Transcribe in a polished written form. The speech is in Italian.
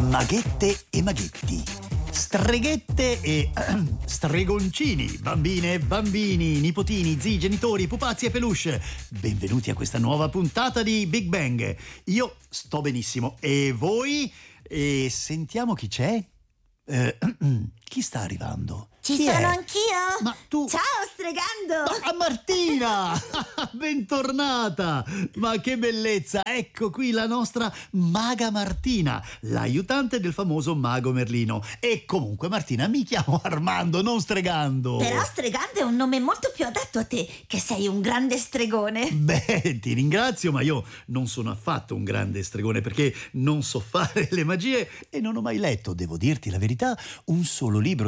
Maghette e maghetti, streghette e stregoncini, bambine e bambini, nipotini, zii, genitori, pupazzi e peluche. Benvenuti a questa nuova puntata di Big Bang. Io sto benissimo, e voi? E sentiamo chi c'è? Chi sta arrivando? Ci Chi sono è? anch'io? Ma tu... Ciao, stregando! Ah, Martina! Bentornata! Ma che bellezza! Ecco qui la nostra maga Martina, l'aiutante del famoso mago Merlino. E comunque, Martina, mi chiamo Armando, non stregando. Però stregando è un nome molto più adatto a te, che sei un grande stregone. Beh, ti ringrazio, ma io non sono affatto un grande stregone, perché non so fare le magie e non ho mai letto, devo dirti la verità, un solo libro